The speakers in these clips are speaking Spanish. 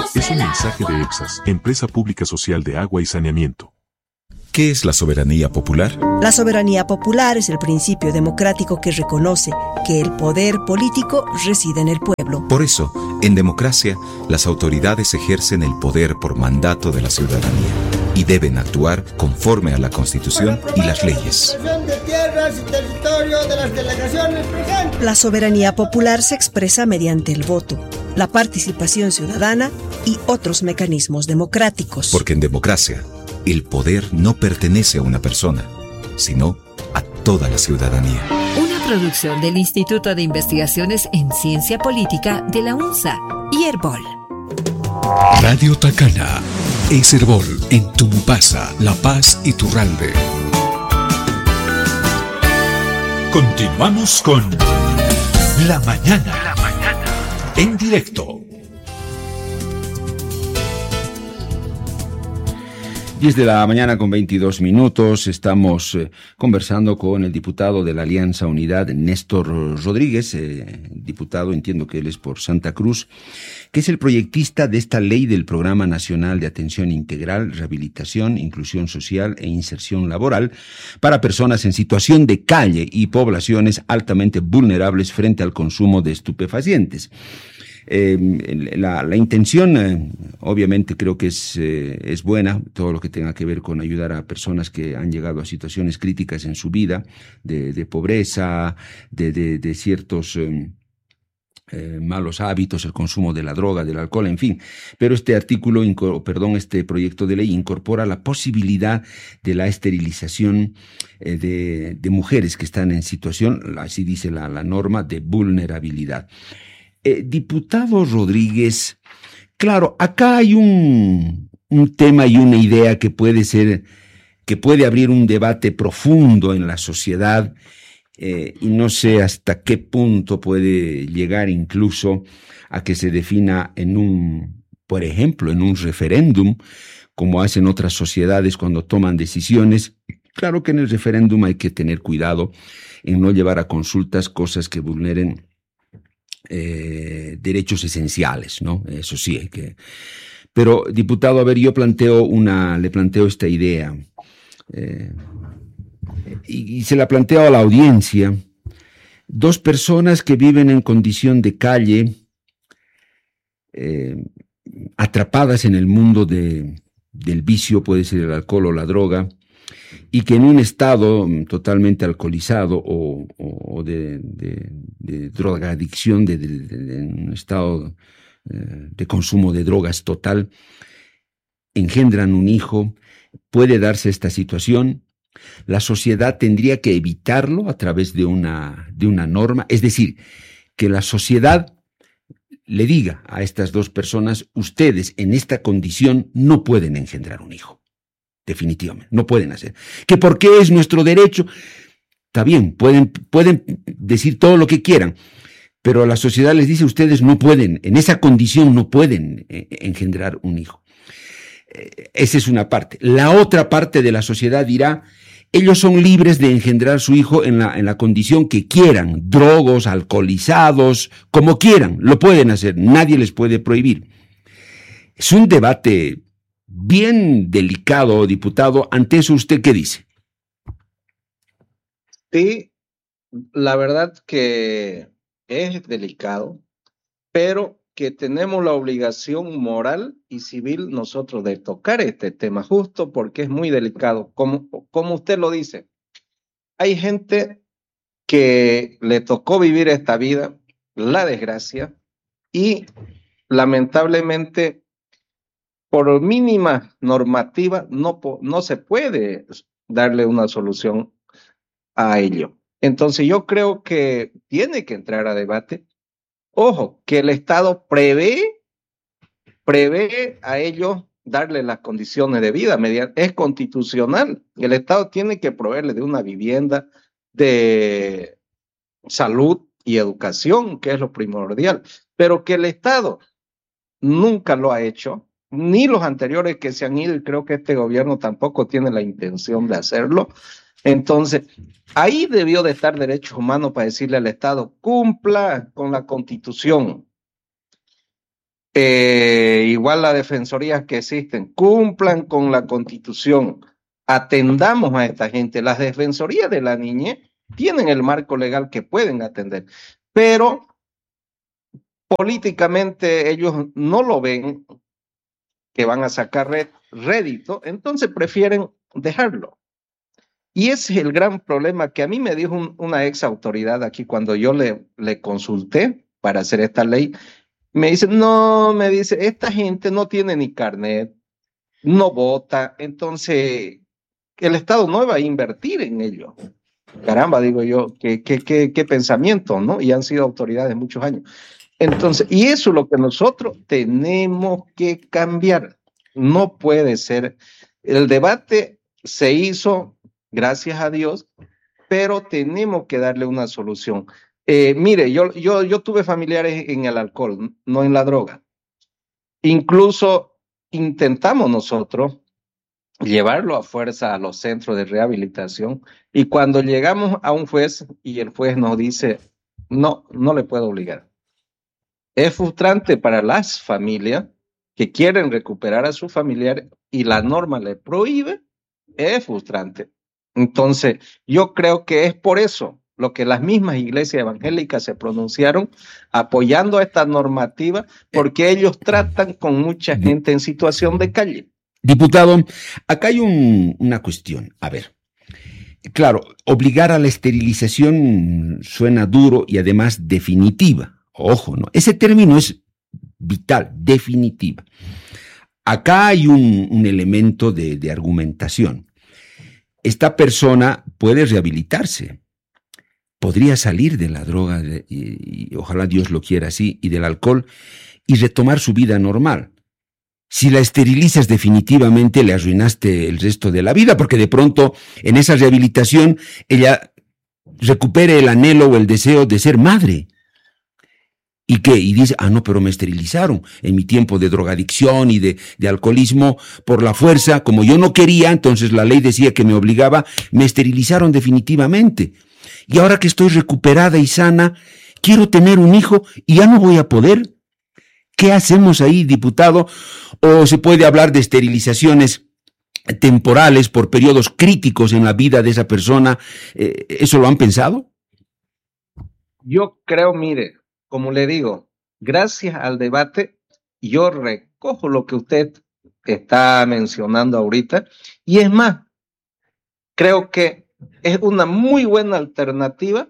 es un mensaje de EPSAS, Empresa Pública Social de Agua y Saneamiento. ¿Qué es la soberanía popular? La soberanía popular es el principio democrático que reconoce que el poder político reside en el pueblo. Por eso, en democracia, las autoridades ejercen el poder por mandato de la ciudadanía y deben actuar conforme a la Constitución y las leyes. La soberanía popular se expresa mediante el voto, la participación ciudadana y otros mecanismos democráticos. Porque en democracia, el poder no pertenece a una persona, sino a toda la ciudadanía. Una producción del Instituto de Investigaciones en Ciencia Política de la UNSA y Herbol. Radio Tacana es Herbol en Tumbasa, La Paz y Turralbe. Continuamos con La Mañana. En directo. 10 de la mañana con 22 minutos, estamos conversando con el diputado de la Alianza Unidad, Néstor Rodríguez, diputado, entiendo que él es por Santa Cruz, que es el proyectista de esta ley del Programa Nacional de Atención Integral, Rehabilitación, Inclusión Social e Inserción Laboral para personas en situación de calle y poblaciones altamente vulnerables frente al consumo de estupefacientes. La intención, obviamente, creo que es buena, todo lo que tenga que ver con ayudar a personas que han llegado a situaciones críticas en su vida, de pobreza, de ciertos malos hábitos, el consumo de la droga, del alcohol, en fin. Pero este proyecto de ley incorpora la posibilidad de la esterilización de mujeres que están en situación, así dice la norma, de vulnerabilidad. Diputado Rodríguez, claro, acá hay un tema y una idea que puede abrir un debate profundo en la sociedad, y no sé hasta qué punto puede llegar incluso a que se defina por ejemplo, en un referéndum, como hacen otras sociedades cuando toman decisiones. Claro que en el referéndum hay que tener cuidado en no llevar a consultas cosas que vulneren derechos esenciales, ¿no? Eso sí hay que. Pero, diputado, a ver, le planteo esta idea, y se la planteo a la audiencia. Dos personas que viven en condición de calle, atrapadas en el mundo del vicio, puede ser el alcohol o la droga, y que en un estado totalmente alcoholizado o de drogadicción, en un estado de consumo de drogas total, engendran un hijo. Puede darse esta situación. La sociedad tendría que evitarlo a través de una norma, es decir, que la sociedad le diga a estas dos personas: ustedes en esta condición no pueden engendrar un hijo. Definitivamente, no pueden hacer. ¿Que por qué es nuestro derecho? Está bien, pueden decir todo lo que quieran, pero la sociedad les dice: ustedes no pueden, en esa condición no pueden engendrar un hijo. Esa es una parte. La otra parte de la sociedad dirá: ellos son libres de engendrar su hijo en la condición que quieran, drogos, alcoholizados, como quieran, lo pueden hacer, nadie les puede prohibir. Es un debate bien delicado, diputado. Ante eso, ¿usted qué dice? Sí, la verdad que es delicado, pero que tenemos la obligación moral y civil nosotros de tocar este tema, justo porque es muy delicado. Como usted lo dice, hay gente que le tocó vivir esta vida, la desgracia, y lamentablemente por mínima normativa no se puede darle una solución a ello. Entonces yo creo que tiene que entrar a debate. Ojo, que el Estado prevé a ellos darle las condiciones de vida, es constitucional. El Estado tiene que proveerle de una vivienda, de salud y educación, que es lo primordial. Pero que el Estado nunca lo ha hecho, ni los anteriores que se han ido, y creo que este gobierno tampoco tiene la intención de hacerlo. Entonces, ahí debió de estar Derechos Humanos para decirle al Estado: cumpla con la Constitución. igual las defensorías que existen, cumplan con la Constitución, atendamos a esta gente. Las defensorías de la niñez tienen el marco legal que pueden atender, pero políticamente ellos no lo ven que van a sacar rédito, entonces prefieren dejarlo. Y ese es el gran problema que a mí me dijo una ex autoridad aquí cuando yo le consulté para hacer esta ley. Me dice, no, me dice, esta gente no tiene ni carnet, no vota, entonces el Estado no va a invertir en ello. Caramba, digo yo, qué pensamiento, ¿no? Y han sido autoridades muchos años. Entonces, y eso es lo que nosotros tenemos que cambiar. No puede ser. El debate se hizo, gracias a Dios, pero tenemos que darle una solución. Mire, yo tuve familiares en el alcohol, no en la droga. Incluso intentamos nosotros llevarlo a fuerza a los centros de rehabilitación, y cuando llegamos a un juez y el juez nos dice, no le puedo obligar. Es frustrante para las familias que quieren recuperar a su familiar y la norma le prohíbe, es frustrante. Entonces, yo creo que es por eso lo que las mismas iglesias evangélicas se pronunciaron apoyando esta normativa, porque ellos tratan con mucha gente en situación de calle. Diputado, acá hay una cuestión. A ver, claro, obligar a la esterilización suena duro y además definitiva. Ojo, ¿no? Ese término es vital, definitiva. Acá hay un elemento de argumentación. Esta persona puede rehabilitarse, podría salir de la droga, y ojalá Dios lo quiera así, y del alcohol, y retomar su vida normal. Si la esterilizas definitivamente, le arruinaste el resto de la vida, porque de pronto en esa rehabilitación ella recupere el anhelo o el deseo de ser madre. ¿Y qué? Y dice, no, pero me esterilizaron en mi tiempo de drogadicción y de alcoholismo por la fuerza, como yo no quería, entonces la ley decía que me obligaba, me esterilizaron definitivamente. Y ahora que estoy recuperada y sana, quiero tener un hijo y ya no voy a poder. ¿Qué hacemos ahí, diputado? ¿O se puede hablar de esterilizaciones temporales por periodos críticos en la vida de esa persona? ¿Eso lo han pensado? Yo creo, mire, como le digo, gracias al debate, yo recojo lo que usted está mencionando ahorita, y es más, creo que es una muy buena alternativa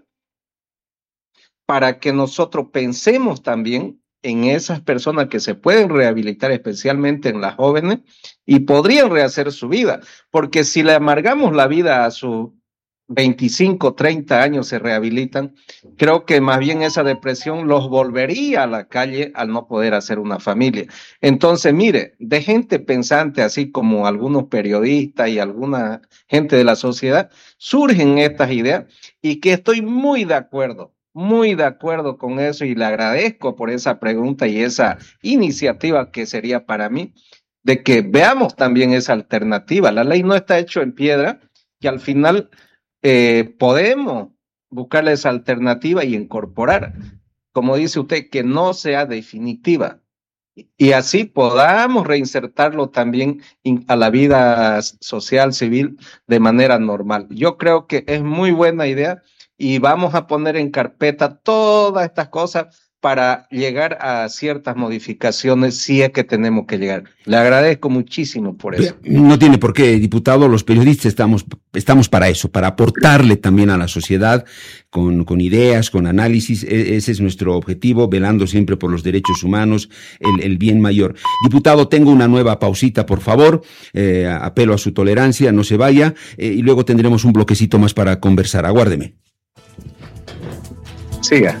para que nosotros pensemos también en esas personas que se pueden rehabilitar, especialmente en las jóvenes, y podrían rehacer su vida, porque si le amargamos la vida a sus 25, 30 años se rehabilitan, creo que más bien esa depresión los volvería a la calle al no poder hacer una familia. Entonces, mire, de gente pensante, así como algunos periodistas y alguna gente de la sociedad, surgen estas ideas, y que estoy muy de acuerdo con eso, y le agradezco por esa pregunta y esa iniciativa que sería para mí, de que veamos también esa alternativa. La ley no está hecha en piedra, y al final podemos buscarle esa alternativa y incorporar, como dice usted, que no sea definitiva, y así podamos reinsertarlo también a la vida social, civil, de manera normal. Yo creo que es muy buena idea, y vamos a poner en carpeta todas estas cosas para llegar a ciertas modificaciones si es que tenemos que llegar. Le agradezco muchísimo por eso. No tiene por qué, diputado, los periodistas estamos para eso, para aportarle también a la sociedad con ideas, con análisis. Ese es nuestro objetivo, velando siempre por los derechos humanos, el bien mayor. Diputado, tengo una nueva pausita, por favor, apelo a su tolerancia, no se vaya, y luego tendremos un bloquecito más para conversar. Aguárdeme. Siga.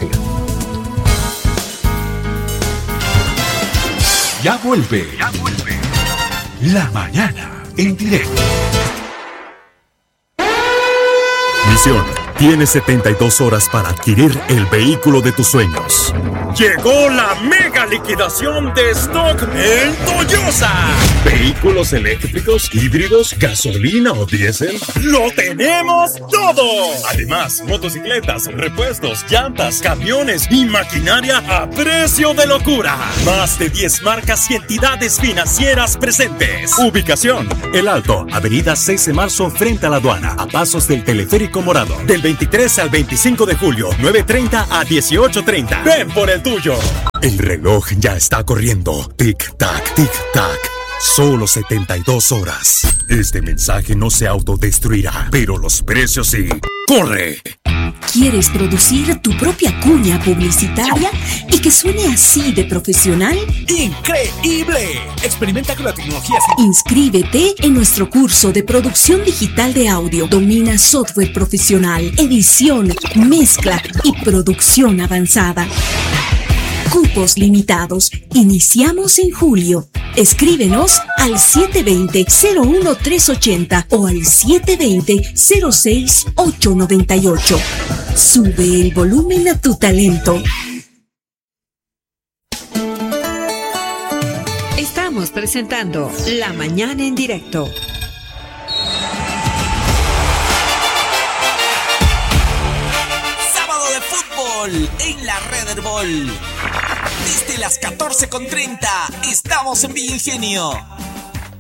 Ya vuelve. La mañana en directo. Misión: Tienes 72 horas para adquirir el vehículo de tus sueños. Llegó la mega liquidación de stock en Toyosa. Vehículos eléctricos, híbridos, gasolina o diésel. ¡Lo tenemos todo! Además, motocicletas, repuestos, llantas, camiones y maquinaria a precio de locura. Más de 10 marcas y entidades financieras presentes. Ubicación: El Alto, avenida 6 de marzo frente a la aduana, a pasos del Teleférico Morado. Del 23 al 25 de julio, 9:30 a 18:30. Ven por el tuyo. El reloj ya está corriendo. Tic-tac, tic-tac. Solo 72 horas. Este mensaje no se autodestruirá, pero los precios sí. ¡Corre! ¿Quieres producir tu propia cuña publicitaria y que suene así de profesional? ¡Increíble! Experimenta con la tecnología. Inscríbete en nuestro curso de producción digital de audio. Domina software profesional, edición, mezcla y producción avanzada. Cupos limitados. Iniciamos en julio. Escríbenos al 720-01380 o al 720-06898. Sube el volumen a tu talento. Estamos presentando La Mañana en Directo. Sábado de fútbol en la Red Herbol. Desde las 14:30 estamos en Villa Ingenio.